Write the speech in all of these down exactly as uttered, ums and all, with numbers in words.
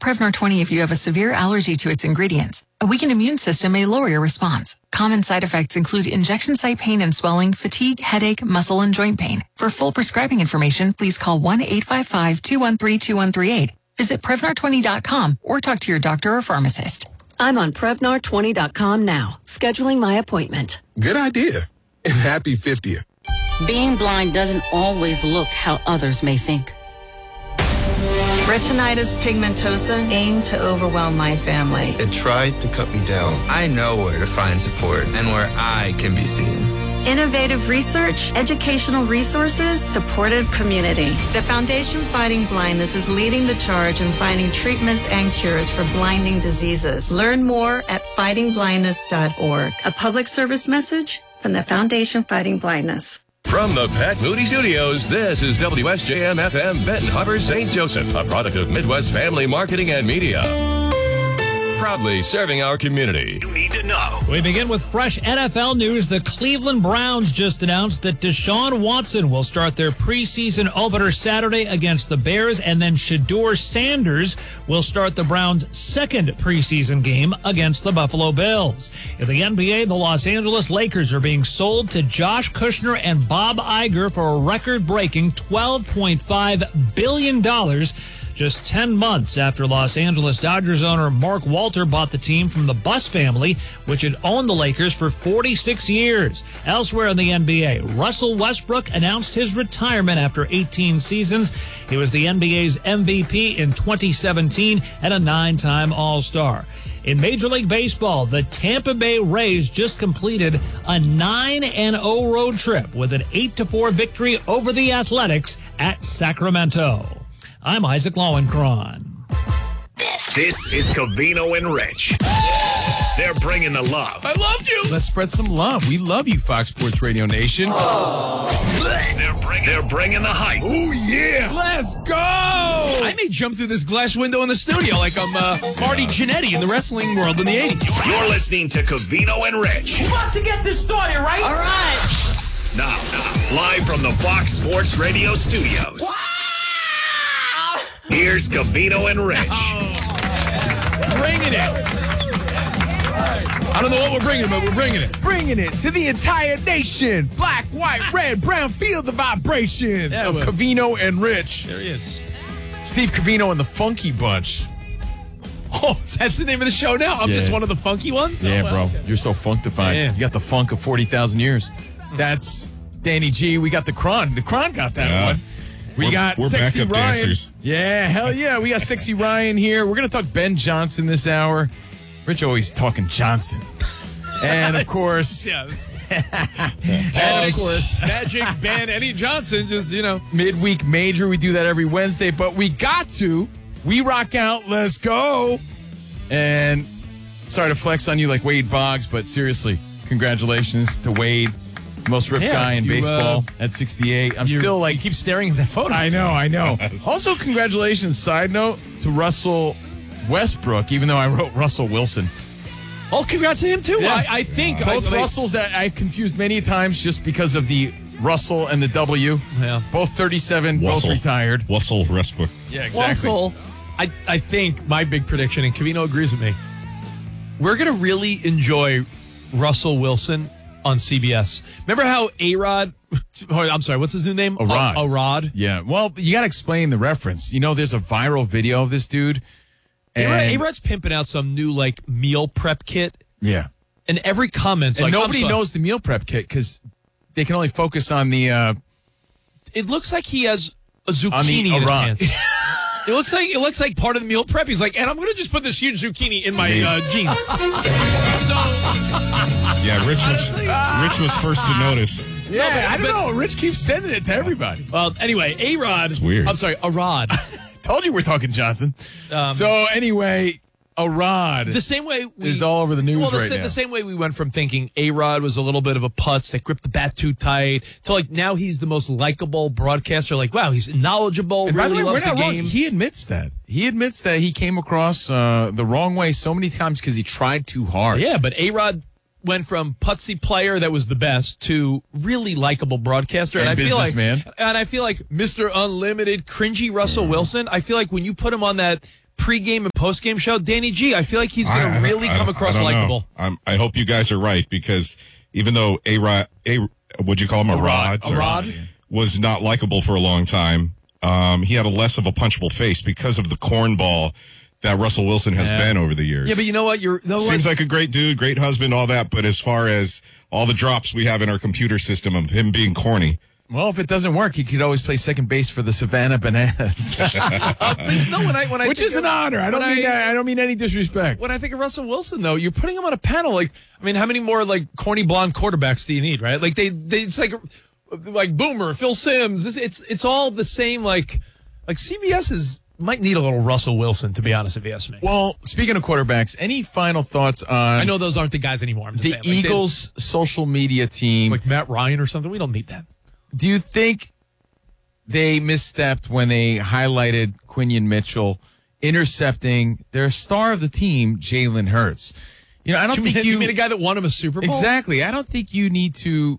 Prevnar twenty if you have a severe allergy to its ingredients. A weakened immune system may lower your response. Common side effects include injection site pain and swelling, fatigue, headache, muscle, and joint pain. For full prescribing information, please call one eight five five, two one three, two one three eight. Visit Prevnar twenty dot com or talk to your doctor or pharmacist. I'm on Prevnar twenty dot com now, scheduling my appointment. Good idea. And happy fiftieth. Being blind doesn't always look how others may think. Retinitis pigmentosa aimed to overwhelm my family. It tried to cut me down. I know where to find support and where I can be seen. Innovative research, educational resources, supportive community. The Foundation Fighting Blindness is leading the charge in finding treatments and cures for blinding diseases. Learn more at fighting blindness dot org. A public service message from the Foundation Fighting Blindness. From the Pat Moody Studios, this is W S J M F M Benton Harbor, Saint Joseph, a product of Midwest Family Marketing and Media. Proudly serving our community. You need to know. We begin with fresh N F L news. The Cleveland Browns just announced that Deshaun Watson will start their preseason opener Saturday against the Bears, and then Shedeur Sanders will start the Browns' second preseason game against the Buffalo Bills. In the N B A, the Los Angeles Lakers are being sold to Josh Kushner and Bob Iger for a record-breaking twelve point five billion dollars. Just ten months after Los Angeles Dodgers owner Mark Walter bought the team from the Buss family, which had owned the Lakers for forty-six years. Elsewhere in the N B A, Russell Westbrook announced his retirement after eighteen seasons. He was the N B A's M V P in twenty seventeen and a nine-time All-Star. In Major League Baseball, the Tampa Bay Rays just completed a nine and oh road trip with an eight to four victory over the Athletics at Sacramento. I'm Isaac Lowenkron. This, this is Covino and Rich. They're bringing the love. I loved you. Let's spread some love. We love you, Fox Sports Radio Nation. They're bringing, they're bringing the hype. Oh, yeah. Let's go. I may jump through this glass window in the studio like I'm uh, Marty Jannetty in the wrestling world in the eighties. You're listening to Covino and Rich. We're about to get this started, right? All right. Now, now, live from the Fox Sports Radio studios. Wow. Here's Covino and Rich. Oh, bringing it. I don't know what we're bringing, but we're bringing it. Bringing it to the entire nation. Black, white, red, brown, feel the vibrations yeah, of well. Covino and Rich. There he is. Steve Covino and the Funky Bunch. Oh, is that the name of the show now? I'm yeah. just one of the funky ones? Yeah, oh, well. bro. You're so funkified. Yeah. You got the funk of forty thousand years. That's Danny G. We got the Kron. The Kron got that yeah. one. We we're, got we're Sexy backup Ryan. Dancers. Yeah, hell yeah. We got Sexy Ryan here. We're going to talk Ben Johnson this hour. Rich always talking Johnson. And, of course... yes. and, of course... Magic Ben Eddie Johnson, just, you know... Midweek Major. We do that every Wednesday. But we got to. We rock out. Let's go. And sorry to flex on you like Wade Boggs, but seriously, congratulations to Wade. Most ripped yeah, guy in you, baseball uh, at sixty-eight. I'm still like... You keep staring at that photo. I know, I know. Also, congratulations, side note, to Russell Westbrook, even though I wrote Russell Wilson. Oh, congrats to him, too. Yeah. I, I think... Uh, both I, Russells that I've confused many times just because of the Russell and the W. Yeah. Both thirty-seven, Wussel. both retired. Russell Westbrook. Yeah, exactly. Wussel, I, I think my big prediction, and Covino agrees with me, we're going to really enjoy Russell Wilson on C B S. Remember how A-Rod, I'm sorry, what's his new name? A-Rod. A- A-Rod. Yeah, well, you got to explain the reference. You know, there's a viral video of this dude. And A-Rod's pimping out some new, like, meal prep kit. Yeah. And every comment's and like, nobody knows the meal prep kit because they can only focus on the... Uh, it looks like he has a zucchini on the in his A-Rod. pants. It looks like it looks like part of the meal prep. He's like, and I'm going to just put this huge zucchini in my uh, jeans. So, yeah, Rich was Rich was first to notice. Yeah, no, but, I don't but, know. Rich keeps sending it to everybody. Well, anyway, A-Rod. It's weird. I'm sorry, A-Rod. Told you we're talking Johnson. Um, so anyway, A-Rod. The same way we, is all over the news well, the right sa- now. The same way we went from thinking A-Rod was a little bit of a putz that gripped the bat too tight to like now he's the most likable broadcaster. Like, wow, he's knowledgeable, and really by the way, loves we're the not game. Wrong. He admits that. He admits that he came across uh, the wrong way so many times because he tried too hard. Yeah, but A-Rod went from putsy player that was the best to really likable broadcaster. And, and I feel like, man. and I feel like Mister Unlimited, cringy Russell Wilson. I feel like when you put him on that pregame and postgame show, Danny G, I feel like he's going to really I, come I, across I likable. I'm, I hope you guys are right, because even though A Rod, A, would you call him a Rod? A Rod was not likable for a long time. Um, he had a less of a punchable face because of the cornball that Russell Wilson has yeah. been over the years. Yeah, but you know what? You're you know Seems what? like a great dude, great husband, all that. But as far as all the drops we have in our computer system of him being corny. Well, if it doesn't work, he could always play second base for the Savannah Bananas. no, when I, when I Which is of, an honor. I don't mean I, I don't mean any disrespect. When I think of Russell Wilson, though, you're putting him on a panel. Like, I mean, how many more like corny blonde quarterbacks do you need? Right? Like they, they it's like like Boomer, Phil Simms. It's it's, it's all the same. Like like C B S is. Might need a little Russell Wilson, to be honest, if you ask me. Well, speaking of quarterbacks, any final thoughts on... I know those aren't the guys anymore. I'm just the saying. Like Eagles' social media team. Like Matt Ryan or something. We don't need that. Do you think they misstepped when they highlighted Quinion Mitchell intercepting their star of the team, Jalen Hurts? You know, I don't you think mean, you... You mean a guy that won him a Super Bowl? Exactly. I don't think you need to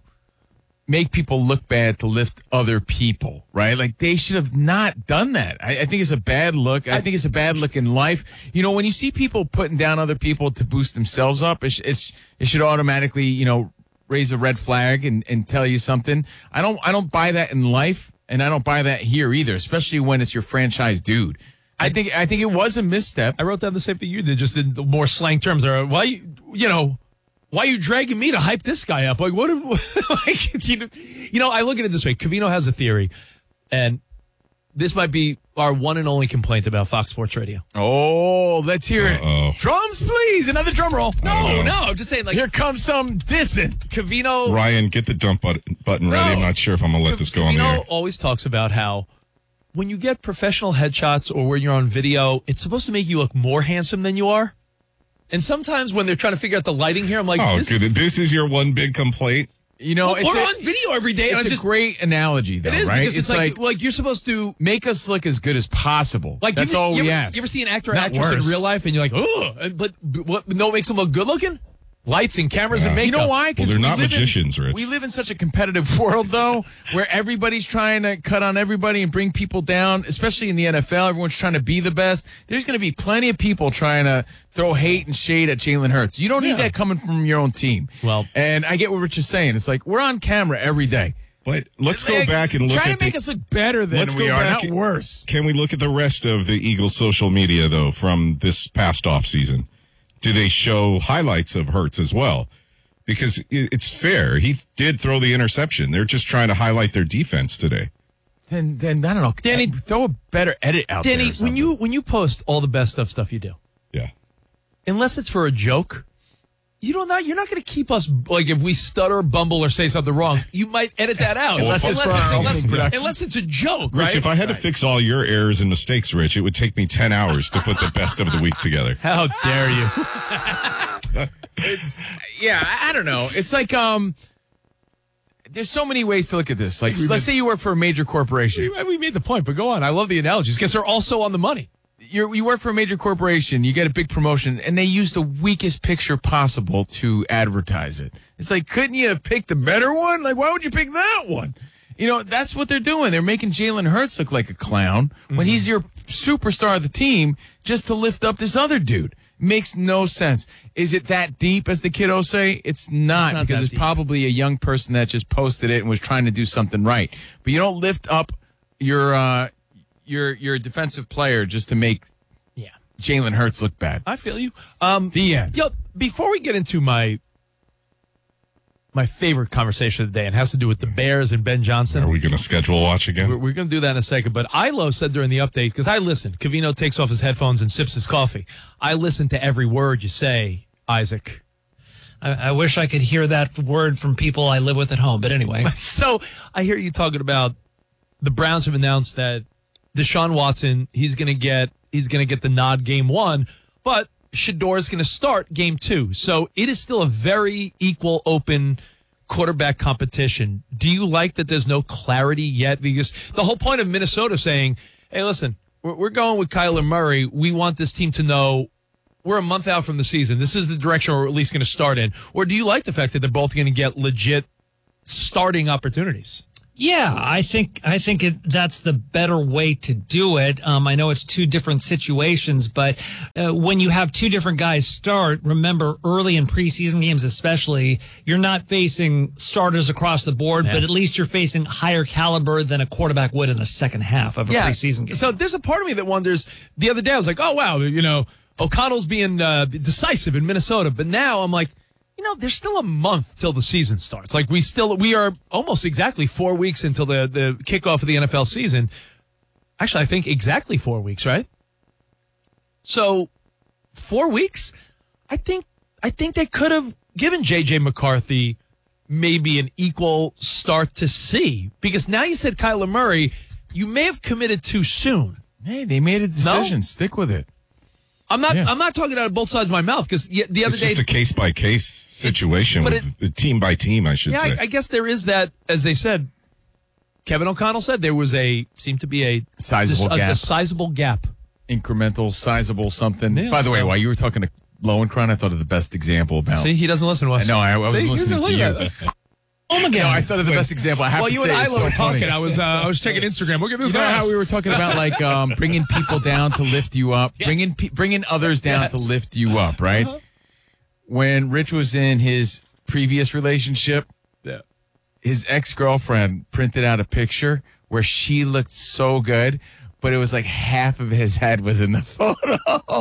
make people look bad to lift other people, right? Like, they should have not done that. I, I think it's a bad look. I, I think it's a bad look in life. You know, when you see people putting down other people to boost themselves up, it's, it's, it should automatically, you know, raise a red flag and, and tell you something. I don't, I don't buy that in life, and I don't buy that here either, especially when it's your franchise dude. I think, I think it was a misstep. I wrote down the same thing you did, just in the more slang terms. Or why, you, you know, why are you dragging me to hype this guy up? Like, what? Like, you know, you know, I look at it this way. Covino has a theory, and this might be our one and only complaint about Fox Sports Radio. Oh, let's hear Uh-oh. it. Drums, please. Another drum roll. No, no, I'm just saying, like, here comes some dissing. Covino. Ryan, get the dump button, button ready. No. I'm not sure if I'm going to let this go on the air. Covino always talks about how when you get professional headshots or when you're on video, it's supposed to make you look more handsome than you are. And sometimes when they're trying to figure out the lighting here, I'm like, oh, this, good. This is your one big complaint? You know, well, it's we're a, on video every day. It's and a I'm just, great analogy, though, it is, right? because it's, it's like, like, like you're supposed to make us look as good as possible. Like that's you, all you we ever, ask. You ever see an actor or Not actress worse. in real life, and you're like, oh, but, but what? No, makes them look good looking. Lights and cameras Yeah. and makeup. You know why? Well, Because they're we not live magicians, in, Rich. We live in such a competitive world, though, where everybody's trying to cut on everybody and bring people down, especially in the N F L. Everyone's trying to be the best. There's going to be plenty of people trying to throw hate and shade at Jalen Hurts. You don't need Yeah. that coming from your own team. Well- and I get what Rich is saying. It's like we're on camera every day. But let's go Like, back and look try at to make the, us look better than let's we go are, back not and- worse. Can we look at the rest of the Eagles' social media, though, from this past offseason? Do they show highlights of Hurts as well? Because it- it's fair. He did throw the interception. They're just trying to highlight their defense today. Then, then I don't know, Danny- Throw a better edit out there. Danny, or when something. you when you post all the best stuff stuff you do, Yeah. unless it's for a joke, you don't not you're not going to keep us like if we stutter, bumble, or say something wrong. You might edit that out Unless unless, it's unless, for it's, our unless, opening production. unless it's a joke, Rich, right? if I had to fix all your errors and mistakes, Rich, it would take me ten hours to put the best of the week together. How dare you? It's yeah, I, I don't know. It's like um, there's so many ways to look at this. Like, let's say you work for a major corporation. We, we made the point, but go on. I love the analogies because they're also on the money. You're, you work for a major corporation, you get a big promotion, and they use the weakest picture possible to advertise it. It's like, couldn't you have picked the better one? Like, why would you pick that one? You know, that's what they're doing. They're making Jalen Hurts look like a clown mm-hmm. when he's your superstar of the team just to lift up this other dude. Makes no sense. Is it that deep, as the kiddos say? It's not, it's not because it's deep. probably a young person that just posted it and was trying to do something right. But you don't lift up your uh, your your defensive player just to make Yeah. Jalen Hurts look bad. I feel you. Um, The end. Yo, before we get into my my favorite conversation of the day, and has to do with the Bears and Ben Johnson. Are we going to schedule a watch again? We're, we're going to do that in a second. But Ilo said during the update, because I listen, Covino takes off his headphones and sips his coffee. I listen to every word you say, Isaac. I, I wish I could hear that word from people I live with at home. But anyway. So I hear you talking about the Browns have announced that Deshaun Watson, he's going to get he's going to get the nod game one, but Shador is going to start game two. So it is still a very equal, open quarterback competition. Do you like that there's no clarity yet? Because the whole point of Minnesota saying, hey, listen, we're, we're going with Kyler Murray. We want this team to know we're a month out from the season. This is the direction we're at least going to start in. Or do you like the fact that they're both going to get legit starting opportunities? Yeah, I think I think it, that's the better way to do it. Um, I know it's two different situations, but uh, when you have two different guys start, remember early in preseason games especially, you're not facing starters across the board, yeah. but at least you're facing higher caliber than a quarterback would in the second half of a yeah. preseason game. So there's a part of me that wonders, the other day I was like, oh, wow, you know, O'Connell's being uh, decisive in Minnesota, but now I'm like, you know, there's still a month till the season starts. Like we still, we are almost exactly four weeks until the, the kickoff of the N F L season. Actually, I think exactly four weeks, right? So four weeks, I think, I think they could have given J J McCarthy maybe an equal start to see, because now you said Kyler Murray, you may have committed too soon. Hey, they made a decision. No? Stick with it. I'm not. Yeah. I'm not talking out of both sides of my mouth, because the other it's day it's just a case by case situation, but with it, team by team. I should yeah, say. I, I guess there is that. As they said, Kevin O'Connell said there was a seemed to be a sizable a, gap, a sizable gap, incremental, sizable something. Yeah, By the so. way, while you were talking to Lowenkron, I thought of the best example about. See, he doesn't listen to us. I know. I, I was See, listening to you. Oh my God! No, I thought of the best example. I have well, to you say, and I it's were so talking. funny. I was uh, I was checking Instagram. Look at this. You know ass. how we were talking about like um, bringing people down to lift you up, yes. bringing pe- bringing others down yes. to lift you up, right? Uh-huh. When Rich was in his previous relationship, yeah. his ex-girlfriend printed out a picture where she looked so good, but it was like half of his head was in the photo.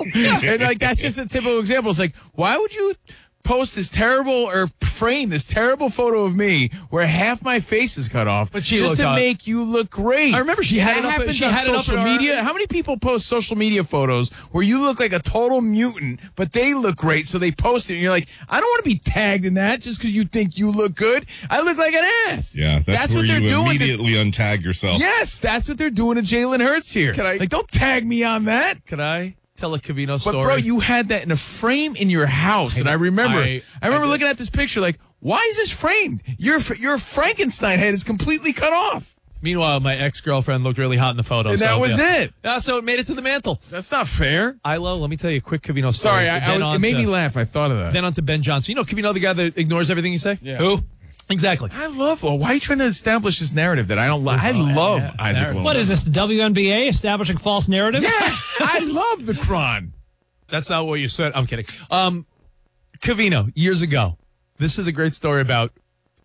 And like that's just a typical example. It's like, why would you post this terrible or frame this terrible photo of me where half my face is cut off, but she just to hot. make you look great? I remember she had that it up. happens She on had it up social in our- media. How many people post social media photos where you look like a total mutant, but they look great, so they post it, and you're like, I don't want to be tagged in that just because you think you look good. I look like an ass. Yeah, that's, that's where what they're you doing. immediately untag yourself. Yes, that's what they're doing to Jalen Hurts here. Can I, like, don't tag me on that. Can I tell a Covino story? But bro, you had that in a frame in your house, and I remember, I, I remember I looking at this picture like, why is this framed? Your your Frankenstein head is completely cut off. Meanwhile, my ex-girlfriend looked really hot in the photo. And so, that was yeah. it. Yeah, so it made it to the mantle. That's not fair. Ilo, let me tell you a quick Covino story. Sorry, I, I was, it made to, me laugh. I thought of that. Then on to Ben Johnson. You know Covino, the guy that ignores everything you say? Yeah. Who? Exactly. I love. Well, why are you trying to establish this narrative that I don't like? I love yeah, yeah, Isaac Lowenkron. What is this, the W N B A establishing false narratives? Yeah, I love the Cron. That's not what you said. I'm kidding. Um, Covino, years ago. This is a great story about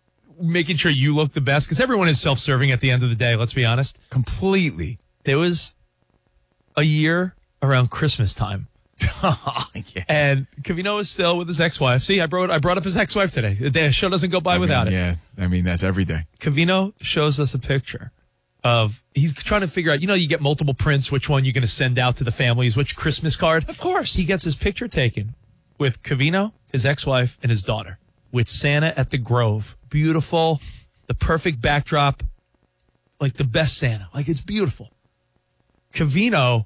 making sure you look the best, because everyone is self-serving at the end of the day, let's be honest. Completely. There was a year around Christmas time. yeah. And Covino is still with his ex-wife. See, I brought I brought up his ex-wife today. The show doesn't go by I without mean, it. Yeah, I mean, that's every day. Covino shows us a picture of, he's trying to figure out, you know, you get multiple prints, which one you're going to send out to the families, which Christmas card. Of course. He gets his picture taken with Covino, his ex-wife, and his daughter, with Santa at the Grove. Beautiful, the perfect backdrop, like the best Santa. Like, it's beautiful. Covino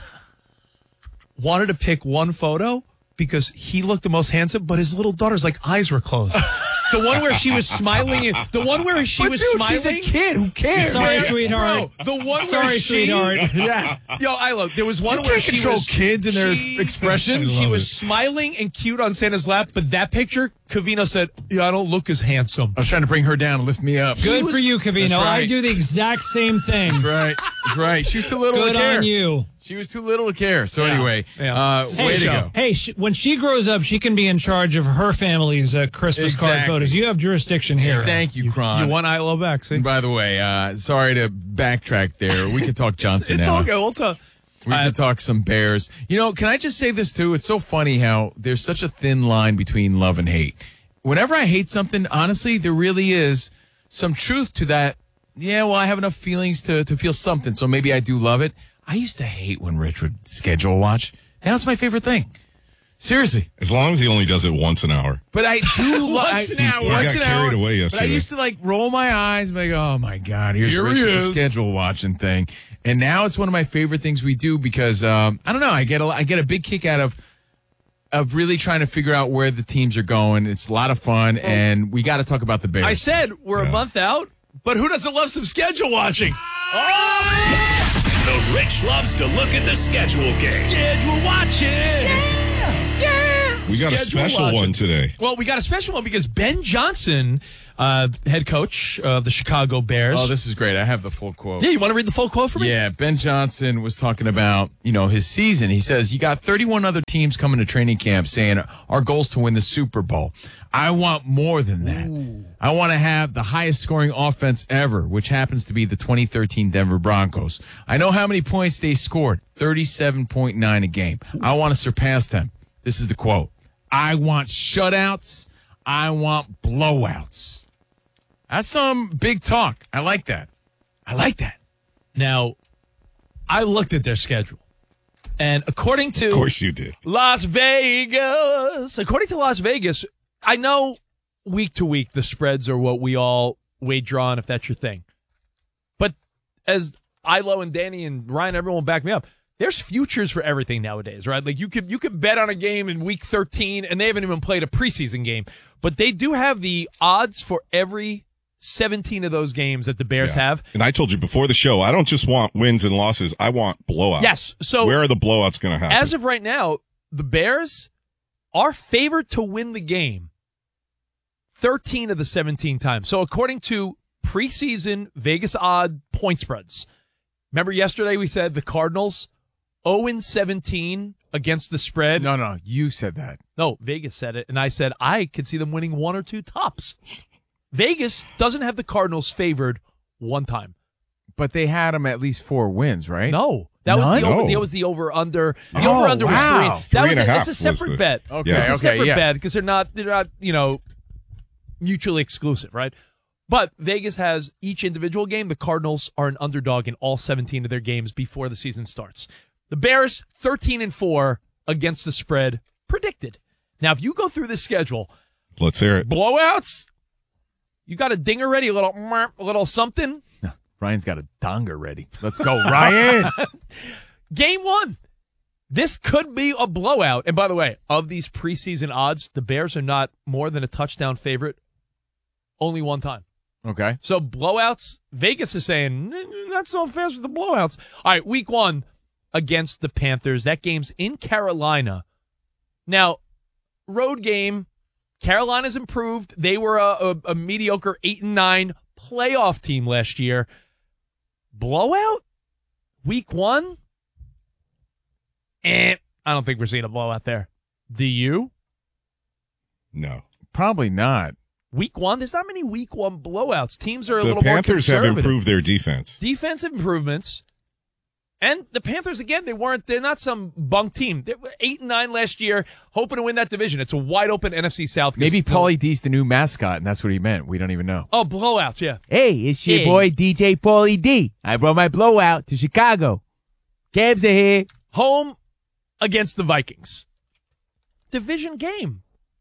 wanted to pick one photo because he looked the most handsome, but his little daughter's like eyes were closed. The one where she was smiling, the one where she but was dude, smiling. She's a kid. Who cares? Sorry, man? sweetheart. Bro, the one Sorry, where she, sweetheart. Yeah. Yo, Ilo, there was one you where can't she control was kids and their she, expressions. She was smiling and cute on Santa's lap, but that picture, Covino said, "Yeah, I don't look as handsome." I was trying to bring her down and lift me up. Good was, for you, Covino. right. I do the exact same thing. That's right. That's right. She's too little Good to care. on you. She was too little to care. So Yeah. anyway, Yeah. Uh, Hey, way to sh- go. Hey, sh- when she grows up, she can be in charge of her family's uh, Christmas card Exactly. photos. You have jurisdiction here. Thank you, Cron. You want Ilo back, see? And by the way, uh, sorry to backtrack there. We could talk Johnson It's now. all good. We'll talk. We Uh, could talk some Bears. You know, can I just say this too? It's so funny how there's such a thin line between love and hate. Whenever I hate something, honestly, there really is some truth to that. Yeah, well, I have enough feelings to, to feel something, so maybe I do love it. I used to hate when Rich would schedule watch. Now it's my favorite thing. Seriously. As long as he only does it once an hour. But I do love Once an hour. He Once got an carried hour. away But I yesterday. used to like roll my eyes and be like, oh my God, here's Here Rich he with the is. schedule watching thing. And now it's one of my favorite things we do because um, I don't know, I get a, I get a big kick out of of really trying to figure out where the teams are going. It's a lot of fun, and we got to talk about the Bears. I said we're Yeah. a month out, but who doesn't love some schedule watching? The Rich loves to look at the schedule game. Schedule watching. We got a schedule special watching. one today. Well, we got a special one because Ben Johnson, uh, head coach of the Chicago Bears. Oh, this is great. I have the full quote. Yeah, you want to read the full quote for me? Yeah, Ben Johnson was talking about, you know, his season. He says, you got thirty-one other teams coming to training camp saying our goal is to win the Super Bowl. I want more than that. Ooh. I want to have the highest scoring offense ever, which happens to be the twenty thirteen Denver Broncos. I know how many points they scored, thirty-seven point nine a game. I want to surpass them. This is the quote. I want shutouts. I want blowouts. That's some big talk. I like that. I like that. Now, I looked at their schedule. And according to... Of course you did. Las Vegas. According to Las Vegas, I know week to week the spreads are what we all wager on, if that's your thing. But as Ilo and Danny and Ryan, everyone will back me up, there's futures for everything nowadays, right? Like you could you could bet on a game in week thirteen, and they haven't even played a preseason game. But they do have the odds for every seventeen of those games that the Bears Yeah. have. And I told you before the show, I don't just want wins and losses. I want blowouts. Yes. So where are the blowouts going to happen? As of right now, the Bears are favored to win the game thirteen of the seventeen times. So according to preseason Vegas odd point spreads, remember yesterday we said the Cardinals oh and seventeen against the spread? No, no, you said that. No, Vegas said it, and I said I could see them winning one or two tops. Vegas doesn't have the Cardinals favored one time. But they had them at least four wins, right? No. That was None? the over. No. That was the over under. The Oh, over under wow. was three. That Three was and a a, half it's a was separate the- bet. Okay, it's a okay, separate yeah. bet because they're not they're not you know mutually exclusive, right? But Vegas has each individual game. The Cardinals are an underdog in all seventeen of their games before the season starts. The Bears thirteen and four against the spread predicted. Now, if you go through the schedule, Let's hear it. blowouts. You got a dinger ready, a little, a little something. Ryan's got a donger ready. Let's go, Ryan. Game one. This could be a blowout. And by the way, of these preseason odds, the Bears are not more than a touchdown favorite only one time. Okay. So blowouts, Vegas is saying, not so fast with the blowouts. All right, week one against the Panthers. That game's in Carolina. Now, road game, Carolina's improved. They were a, a, a mediocre eight and nine playoff team last year. Blowout? Week one? Eh, I don't think we're seeing a blowout there. Do you? No. Probably not. Week one? There's not many week one blowouts. Teams are a The little Panthers more have conservative. improved their defense. Defensive improvements. And the Panthers, again, they weren't, they're not some bunk team. They were eight and nine last year, hoping to win that division. It's a wide open N F C South. Maybe Paulie D's the new mascot, and that's what he meant. We don't even know. Oh, blowouts, yeah. Hey, it's your Hey. boy D J Paulie D. I brought my blowout to Chicago. Cabs are here. Home against the Vikings. Division game.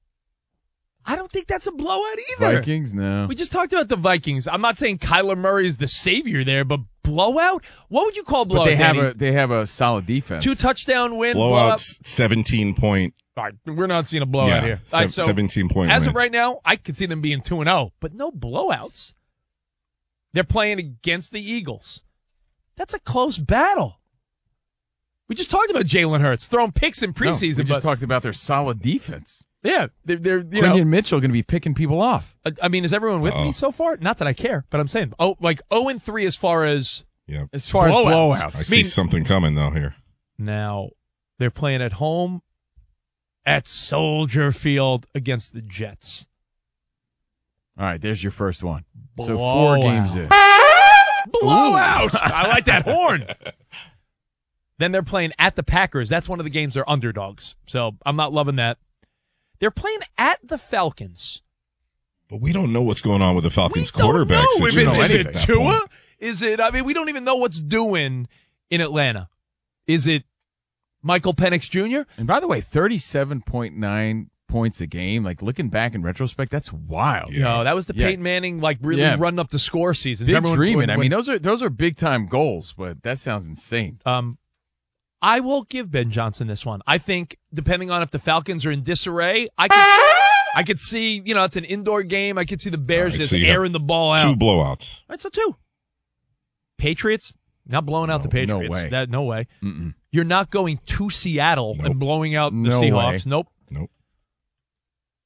I don't think that's a blowout either. Vikings, no. We just talked about the Vikings. I'm not saying Kyler Murray is the savior there, but blowout? What would you call blowout, But they have Danny? a they have a solid defense. Two touchdown win, blowout. Blowouts, seventeen point. All right, we're not seeing a blowout Yeah, here. se- All right, so seventeen point As win. of right now, I could see them being two and zero, but no blowouts. They're playing against the Eagles. That's a close battle. We just talked about Jalen Hurts throwing picks in No, preseason. we just but, talked about their solid defense. yeah, they're, they're you Quinton know. Mitchell going to be picking people off. I- I mean, is everyone with Uh-oh. me so far? Not that I care, but I'm saying, oh, like zero and three as far as Yeah. As far blowouts. as blowouts. I I see mean- something coming, though, here. Now, they're playing at home at Soldier Field against the Jets. All right, there's your first one. So Blowout. four games in. Blowout! I like that horn. Then they're playing at the Packers. That's one of the games they're underdogs. So I'm not loving that. They're playing at the Falcons. But we don't know what's going on with the Falcons We don't quarterback know. If situation. it- is at it that Tua? point. Is it, I mean, we don't even know what's doing in Atlanta. Is it Michael Penix Junior? And by the way, thirty-seven point nine points a game. Like looking back in retrospect, that's wild. Yeah. No, that was the Yeah. Peyton Manning, like really Yeah. running up the score season. Big Remember when- dreaming. when- I when- mean, those are those are big time goals, but that sounds insane. Um, I will give Ben Johnson this one. I think, depending on if the Falcons are in disarray, I could, I could see, you know, it's an indoor game. I could see the Bears All right, just so you have airing the ball out. Two blowouts. All right, so two. Patriots, not blowing out No, the Patriots. no way. That, no way. Mm-mm. You're not going to Seattle Nope. and blowing out the No Seahawks. way. Nope. Nope.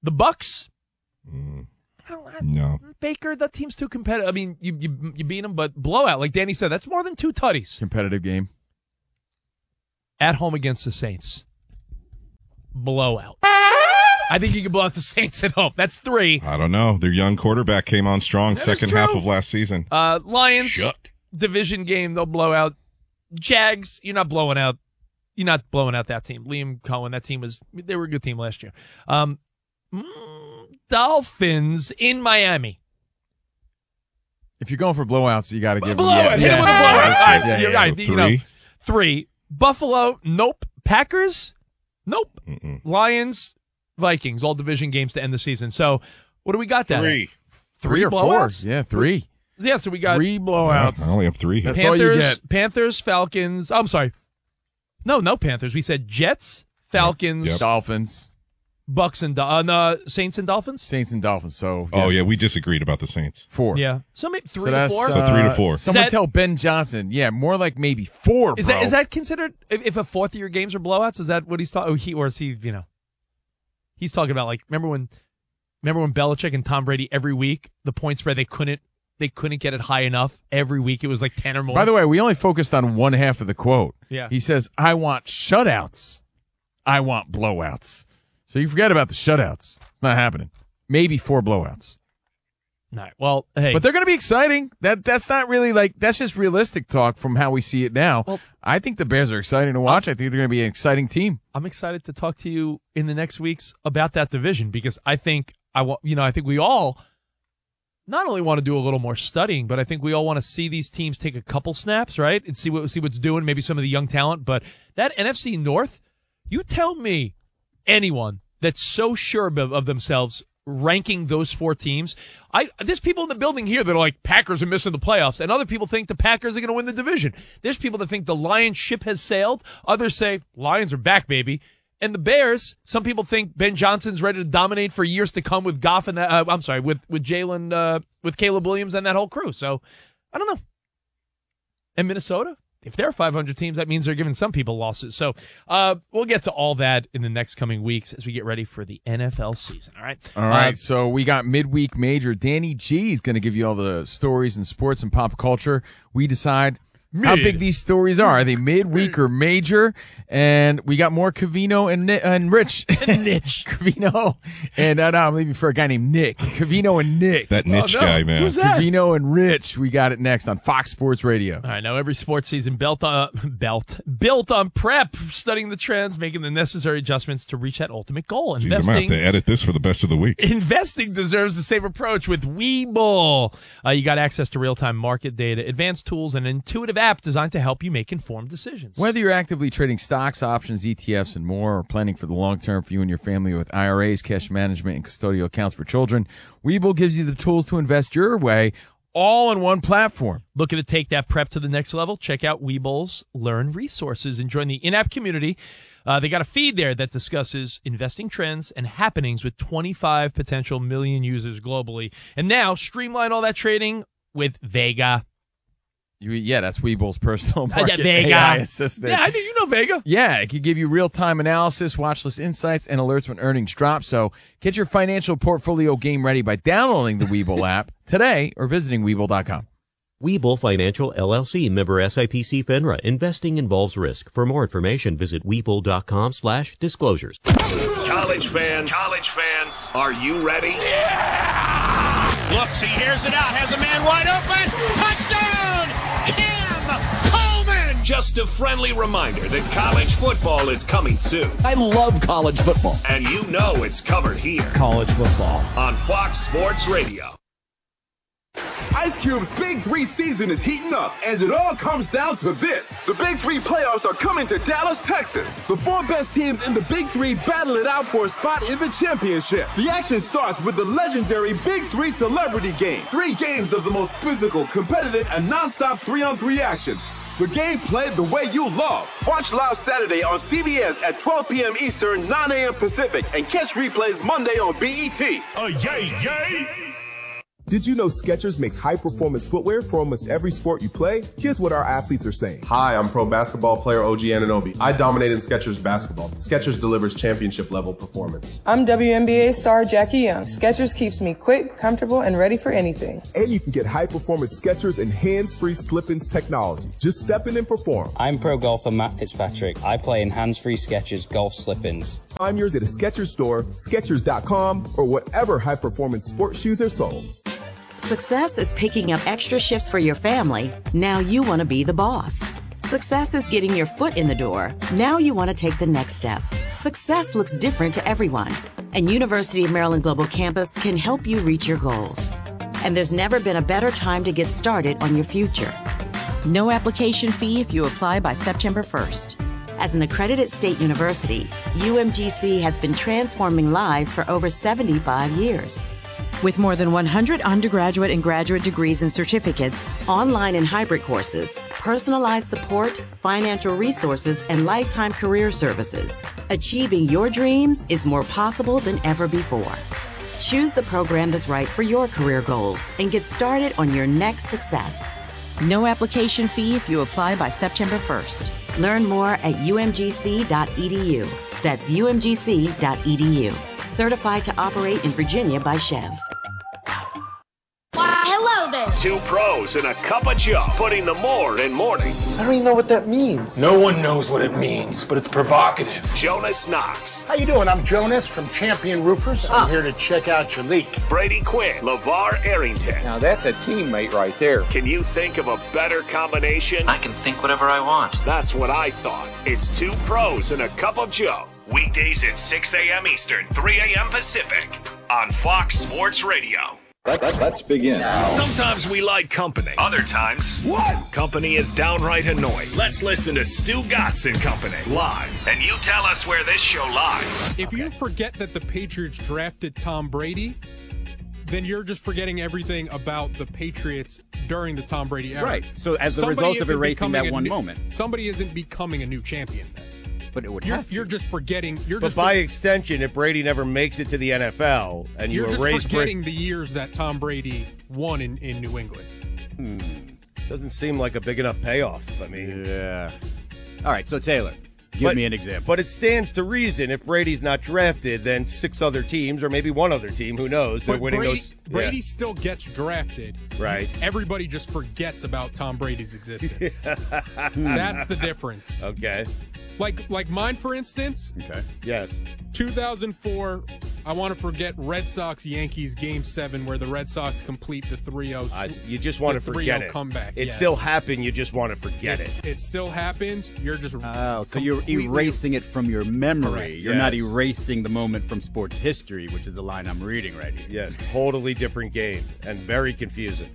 The Bucks. Mm. I don't, I, No. Baker, that team's too competitive. I mean, you, you you beat them, but blowout, like Danny said, that's more than two tutties. Competitive game. At home against the Saints. Blowout. I think you can blow out the Saints at home. That's three. I don't know. Their young quarterback came on strong That second is true. half of last season. Uh, Lions, Shut. division game, they'll blow out. Jags, you're not blowing out. You're not blowing out that team. Liam Cohen, that team was, they were a good team last year. Um, mm, Dolphins in Miami. If you're going for blowouts, you got to give them. Blowout. Yeah, Hit yeah, it with a yeah, blowout. yeah, All right, yeah, you're yeah. right. You know, Three. three. Buffalo, nope. Packers, nope. Mm-mm. Lions, Vikings, all division games to end the season. So, what do we got there? Three. Three or blowouts? four. Yeah, three. Yeah, so we got Three blowouts. I only have three here. That's all you Panthers, get. Panthers, Falcons. Oh, I'm sorry. No, no Panthers. We said Jets, Falcons, Yep. Dolphins, Bucks, and uh, no, Saints and Dolphins. Saints, and Dolphins. So Oh, yeah, we disagreed about the Saints. four. Yeah. So maybe three So to that's, four. So three to four. Uh, someone that- tell Ben Johnson. Yeah, more like maybe four. Is bro. that is that considered if, if a fourth of your games are blowouts? Is that what he's talking? Oh, he or is he? You know, he's talking about like remember when, remember when Belichick and Tom Brady every week the point spread they couldn't they couldn't get it high enough every week it was like ten or more. By the way, we only focused on one half of the quote. Yeah. He says, "I want shutouts. I want blowouts." So you forget about the shutouts. It's not happening. Maybe four blowouts. All right. Well, hey, But they're going to be exciting. That that's not really like that's just realistic talk from how we see it now. Well- I think the Bears are exciting to watch. I think they're going to be an exciting team. I'm excited to talk to you in the next weeks about that division because I think I want you know I think we all not only want to do a little more studying, but I think we all want to see these teams take a couple snaps, right, and see what see what's doing. Maybe some of the young talent, but that N F C North, you tell me anyone that's so sure of, of themselves ranking those four teams. I there's people in the building here that are like Packers are missing the playoffs, and other people think the Packers are going to win the division. There's people that think the Lions ship has sailed. Others say Lions are back, baby. And the Bears, some people think Ben Johnson's ready to dominate for years to come with Goff and that, uh, I'm sorry, with with Jalen, uh, with Caleb Williams and that whole crew. So I don't know. And Minnesota, if they're five hundred teams, that means they're giving some people losses. So uh, we'll get to all that in the next coming weeks as we get ready for the N F L season. All right. All right, Uh, so we got midweek major. Danny G is going to give you all the stories in sports and pop culture. We decide how Mid. big these stories are. Are they midweek or major? And we got more Cavino and Ni- and Rich. Niche. Cavino and uh, no, I'm leaving for a guy named Nick. Cavino and Nick. That niche Oh, no. guy, man. Who's that? Cavino and Rich. We got it next on Fox Sports Radio. All right, now every sports season built on belt built on prep, studying the trends, making the necessary adjustments to reach that ultimate goal. Jeez, I'm going to have Investing, to edit this for the best of the week. investing deserves the same approach with Webull. Uh, you got access to real-time market data, advanced tools, and an intuitive app designed to help you make informed decisions. Whether you're actively trading stocks, options, E T Fs, and more, or planning for the long term for you and your family with I R As, cash management, and custodial accounts for children, Webull gives you the tools to invest your way, all in one platform. Looking to take that prep to the next level? Check out Webull's Learn Resources and join the in-app community. Uh, they got a feed there that discusses investing trends and happenings with twenty-five potential million users globally. And now, streamline all that trading with Vega. You, yeah, that's Webull's personal Uh, yeah, market Vega. A I assistant. Yeah, I know you know Vega. Yeah, it can give you real-time analysis, watch list insights, and alerts when earnings drop. So get your financial portfolio game ready by downloading the Webull app today or visiting Webull dot com. Webull Financial, L L C, member S I P C FINRA. Investing involves risk. For more information, visit Webull dot com slash disclosures. College fans, college fans, are you ready? Yeah! Looks, he hears it out, has a man wide open. Touchdown! Cam Coleman! Just a friendly reminder that college football is coming soon. I love college football. And you know it's covered here College football. on Fox Sports Radio. Ice Cube's Big Three season is heating up, and it all comes down to this. The Big Three playoffs are coming to Dallas, Texas. The four best teams in the Big Three battle it out for a spot in the championship. The action starts with the legendary Big Three Celebrity Game. Three games of the most physical, competitive, and nonstop three-on-three action. The game played the way you love. Watch live Saturday on C B S at twelve p.m. Eastern, nine a.m. Pacific, and catch replays Monday on B E T. Uh, yay, yay! Did you know Skechers makes high-performance footwear for almost every sport you play? Here's what our athletes are saying. Hi, I'm pro basketball player O G Anunoby. I dominate in Skechers basketball. Skechers delivers championship-level performance. I'm W N B A star Jackie Young. Skechers keeps me quick, comfortable, and ready for anything. And you can get high-performance Skechers and hands-free slip-ins technology. Just step in and perform. I'm pro golfer Matt Fitzpatrick. I play in hands-free Skechers golf slip-ins. Find yours at a Skechers store, Skechers dot com, or whatever high-performance sports shoes are sold. Success is picking up extra shifts for your family. Now you want to be the boss. Success is getting your foot in the door. Now you want to take the next step. Success looks different to everyone, and University of Maryland Global Campus can help you reach your goals. And there's never been a better time to get started on your future. No application fee if you apply by September first. As an accredited state university, U M G C has been transforming lives for over seventy-five years. With more than one hundred undergraduate and graduate degrees and certificates, online and hybrid courses, personalized support, financial resources, and lifetime career services, achieving your dreams is more possible than ever before. Choose the program that's right for your career goals and get started on your next success. No application fee if you apply by September first. Learn more at U M G C dot E D U. That's U M G C dot E D U. Certified to operate in Virginia by Chev. Hello there. Two pros and a cup of Joe, putting the more in mornings. I don't even know what that means. No one knows what it means, but it's provocative. Jonas Knox. How you doing? I'm Jonas from Champion Roofers. I'm here to check out your leak. Brady Quinn. LeVar Arrington. Now that's a teammate right there. Can you think of a better combination? I can think whatever I want. That's what I thought. It's two pros and a cup of Joe. Weekdays at six a.m. Eastern, three a.m. Pacific on Fox Sports Radio. Let, let, let's begin. Sometimes we like company. Other times, what? Company is downright annoying. Let's listen to Stu Gatz and Company live. And you tell us where this show lies. If okay. you forget that the Patriots drafted Tom Brady, then you're just forgetting everything about the Patriots during the Tom Brady era. Right. So as the somebody result of erasing that one new, moment. Somebody isn't becoming a new champion then. But it would you're, have to. You're just forgetting. You're but just by for, extension, if Brady never makes it to the N F L and you you're erase just forgetting Brady, the years that Tom Brady won in, in New England. Hmm. Doesn't seem like a big enough payoff. I mean, yeah. All right, so Taylor, give but, me an example. But it stands to reason if Brady's not drafted, then six other teams, or maybe one other team, who knows? They're but winning Brady, those. Brady yeah. still gets drafted. Right. Everybody just forgets about Tom Brady's existence. That's the difference. Okay. Like like mine, for instance. Okay. Yes. two thousand four, I want to forget Red Sox-Yankees Game seven where the Red Sox complete the three oh. Uh, you just want to forget it. Comeback. It yes. still happened. You just want to forget it. It, it still happens. You're just Oh, so you're erasing it from your memory. Correct. You're yes. not erasing the moment from sports history, which is the line I'm reading right here. Yes, totally different game and very confusing.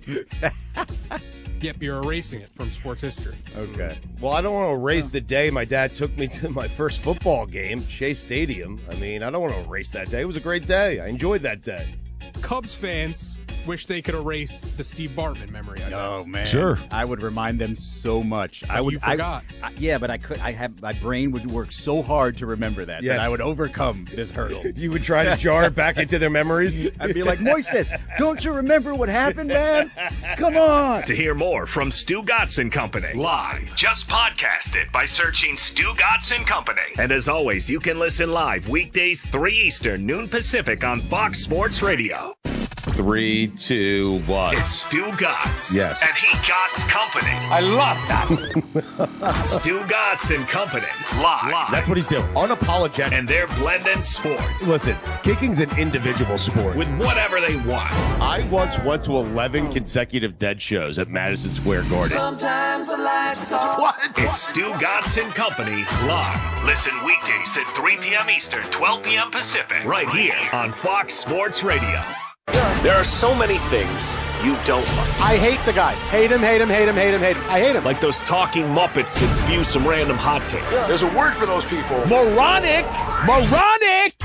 Yep, you're erasing it from sports history. Okay. Well, I don't want to erase the day my dad took me to my first football game, Shea Stadium. I mean, I don't want to erase that day. It was a great day. I enjoyed that day. Cubs fans wish they could erase the Steve Bartman memory. I oh man, sure. I would remind them so much. But I would. You forgot. I, I, yeah, but I could. I have my brain would work so hard to remember that yes. that I would overcome this hurdle. You would try to jar it back into their memories. I'd be like, Moises, don't you remember what happened, man? Come on. To hear more from Stu Gatz and Company live, just podcast it by searching Stu Gatz and Company. And as always, you can listen live weekdays three Eastern, noon Pacific on Fox Sports Radio. Three, two, one. It's Stu Gatz. Yes. And he Gatz Company. I love that. Stu Gatz and Company. Live. Live. That's what he's doing. Unapologetic. And they're blending sports. Listen, kicking's an individual sport. With whatever they want. I once went to eleven consecutive dead shows at Madison Square Garden. Sometimes the lights are... What? It's Stu Gatz and Company. Live. Listen weekdays at three p.m. Eastern, twelve p.m. Pacific. Right here on Fox Sports Radio. There are so many things you don't like. I hate the guy. Hate him, hate him, hate him, hate him, hate him. I hate him. Like those talking Muppets that spew some random hot takes. Yeah. There's a word for those people. Moronic! Moronic!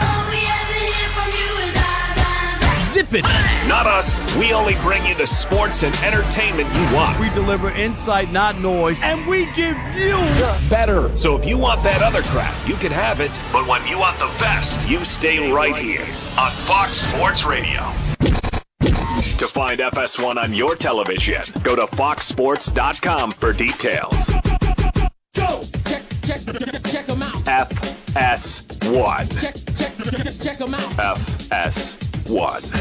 Zip it! Not us. We only bring you the sports and entertainment you want. We deliver insight, not noise, and we give you better. So if you want that other crap, you can have it. But when you want the best, you stay right here on Fox Sports Radio. To find F S one on your television, go to fox sports dot com for details. Go! Check, check, check them out. F S one. Check, check, check them out. F S one.